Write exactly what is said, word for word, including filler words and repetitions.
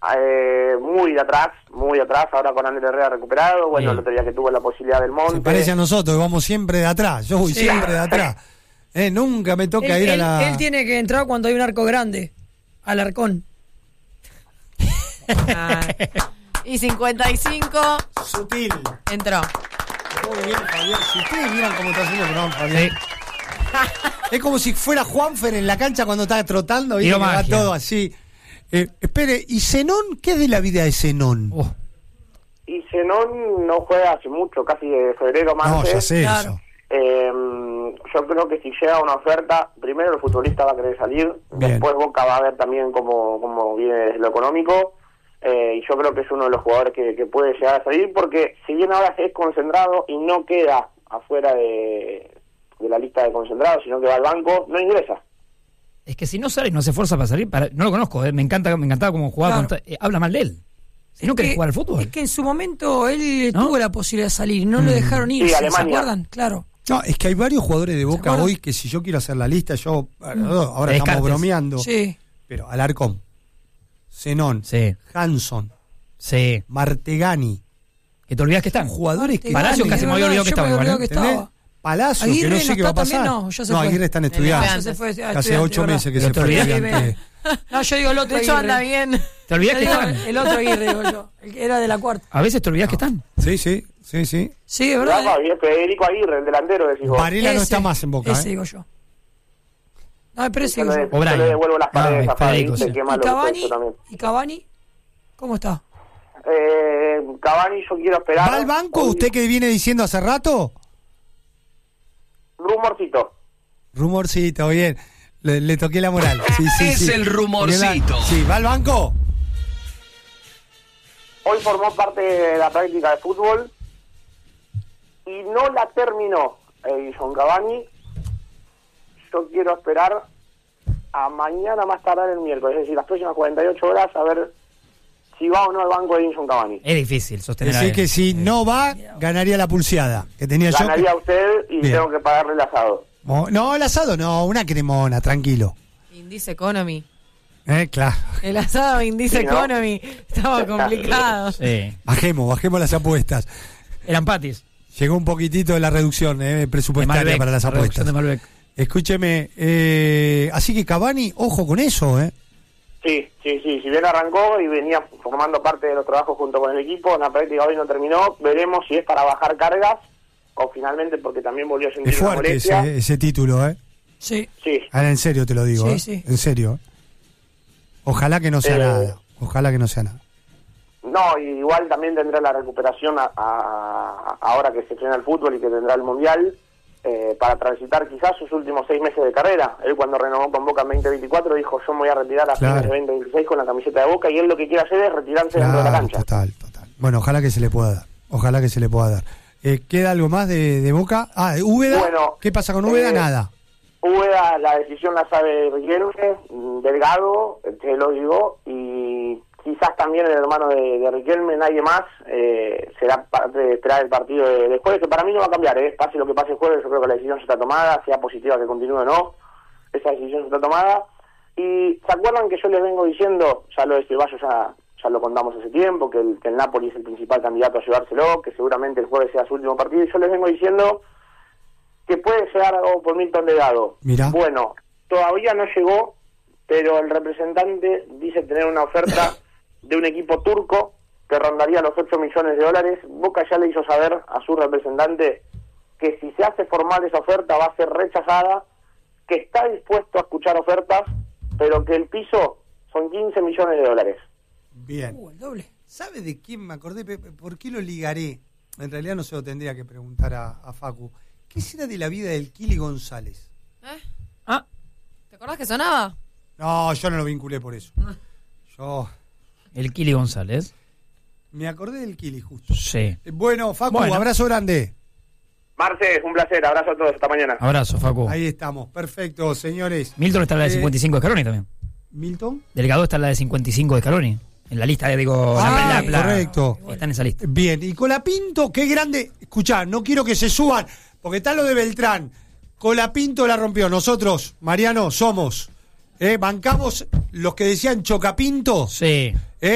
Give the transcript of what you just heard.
eh, muy de atrás, muy de atrás, ahora con Ander Herrera recuperado, bueno, sí. El otro día que tuvo la posibilidad del Monte. Se parece a nosotros, vamos siempre de atrás, yo voy sí. siempre de atrás. Eh, nunca me toca él, ir a él, la... Él tiene que entrar cuando hay un arco grande, al arcón. Ah. Y cincuenta y cinco. Sutil. Entró. Muy bien, Fabián. Si ustedes miran cómo está haciendo el programa, Fabián. Sí. Es como si fuera Juanfer en la cancha cuando está trotando y va todo así. Eh, espere, ¿y Zenón? ¿Qué es de la vida de Zenón? Oh. Y Zenón no juega hace mucho, casi de febrero, marzo. No, ya sé claro. eso. Eh, yo creo que si llega una oferta, primero el futbolista va a querer salir, bien. Después Boca va a ver también cómo, cómo viene lo económico. Eh, y yo creo que es uno de los jugadores que, que puede llegar a salir, porque si bien ahora es concentrado y no queda afuera de, de la lista de concentrados, sino que va al banco, no ingresa. Es que si no sale y no se esfuerza para salir, para, no lo conozco, eh, me encanta me encantaba cómo jugaba, claro. con, eh, habla mal de él. Si no quiere jugar al fútbol. Es que en su momento él ¿no? tuvo la posibilidad de salir, no mm. lo dejaron ir, sí, ¿se acuerdan? Claro. No, es que hay varios jugadores de Boca hoy que si yo quiero hacer la lista, yo mm. ahora Descartes. Estamos bromeando, sí. pero Alarcón, Zenón, sí. Hanson, sí. Martegani, que te olvidas que están jugadores que Palacios casi me había olvidado que estaba igual, que estaba. Palacio, Aguirre que no sé no qué va a pasar. No, ya se no fue. Aguirre están estudiando. Se fue, hace ocho meses que se fue estudiante. No, yo digo el otro. De hecho Aguirre. anda bien. ¿Te olvidas que están? El otro Aguirre, digo yo. El que era de la cuarta. A veces te olvidas no. que están. Sí, sí, sí, sí. Sí, es verdad. Rafa, ¿eh? Federico Aguirre, el delantero, decís vos. Varela no está más en Boca. Ese ¿eh? digo yo. No, pero ese yo digo le, yo. yo le devuelvo las paredes no, a Fabi. ¿Y Cavani? ¿Y Cavani? ¿Cómo está? Eh, Cavani yo quiero esperar. ¿Va al banco hoy. Usted que viene diciendo hace rato? Rumorcito. Rumorcito, bien. Le, le toqué la moral. Sí, sí, es sí. el rumorcito. Sí, ¿va al banco? Hoy formó parte de la práctica de fútbol y no la terminó Edison Cavani. Yo quiero esperar a mañana más tardar el miércoles, es decir, las próximas cuarenta y ocho horas, a ver si va o no al banco de Edison Cavani. Es difícil sostener. Así que si no va, ganaría la pulseada que tenía yo. Ganaría que... usted y bien. Tengo que pagarle el asado. No, no, el asado no, una cremona, tranquilo. Indice Economy. Eh, claro. El asado Indice sí, ¿no? Economy. Estaba complicado. Sí. Bajemos, bajemos las apuestas. Eran patis. Llegó un poquitito de la reducción eh, presupuestaria Malbec, para las apuestas. De Escúcheme, eh, así que Cavani, ojo con eso, ¿eh? Sí, sí, sí, si bien arrancó y venía formando parte de los trabajos junto con el equipo, en la práctica hoy no terminó, veremos si es para bajar cargas o finalmente porque también volvió a sentir es fuerte una molestia. ese, ese título, ¿eh? Sí. Sí. Ahora en serio te lo digo, sí, ¿eh? Sí. En serio. Ojalá que no sea eh, nada, ojalá que no sea nada. No, igual también tendrá la recuperación a, a, ahora que se frena el fútbol y que tendrá el Mundial. Eh, para transitar quizás sus últimos seis meses de carrera. Él cuando renovó con Boca en veinte veinticuatro dijo yo me voy a retirar a claro. fines de veinte veintiséis con la camiseta de Boca y él lo que quiere hacer es retirarse claro, dentro de la cancha. Total, total. Bueno, ojalá que se le pueda dar. Ojalá que se le pueda dar. Eh, ¿Queda algo más de, de Boca? Ah, Úbeda. Bueno, ¿qué pasa con Úbeda? Eh, Nada. Úbeda, la decisión la sabe Riquelme, Delgado, te lo digo, y quizás también el hermano de, de Riquelme, nadie más, eh, será parte de esperar el partido de, de jueves, que para mí no va a cambiar, ¿eh? Pase lo que pase el jueves, yo creo que la decisión ya está tomada, sea positiva que continúe o no, esa decisión ya está tomada. Y ¿se acuerdan que yo les vengo diciendo, ya lo de Ceballos ya, ya lo contamos hace tiempo, que el, que el Napoli es el principal candidato a llevárselo, que seguramente el jueves sea su último partido, y yo les vengo diciendo que puede llegar algo por Milton Delgado. Mirá. Bueno, todavía no llegó, pero el representante dice tener una oferta de un equipo turco que rondaría los ocho millones de dólares. Boca ya le hizo saber a su representante que si se hace formal esa oferta va a ser rechazada, que está dispuesto a escuchar ofertas, pero que el piso son quince millones de dólares. Bien. Uh, el doble. ¿Sabe de quién me acordé? ¿Por qué lo ligaré? En realidad no se lo tendría que preguntar a, a Facu. ¿Qué será de la vida del Kili González? ¿Eh? Ah. ¿Te acordás que sonaba? No, yo no lo vinculé por eso. Yo... El Kili González. Me acordé del Kili, justo. Sí. Bueno, Facu, bueno. Abrazo grande. Marce, un placer, abrazo a todos, hasta mañana. Abrazo, Facu. Ahí estamos, perfecto, señores. Milton está en la de eh, cincuenta y cinco de Scaloni también. ¿Milton? Delgado está en la de cincuenta y cinco de Scaloni. En la lista, digo, ah, la, la, correcto. Está en esa lista. Bien, y Colapinto, qué grande. Escuchá, no quiero que se suban, porque está lo de Beltrán. Colapinto la rompió. Nosotros, Mariano, somos. Eh, bancamos los que decían Chocapinto. Sí.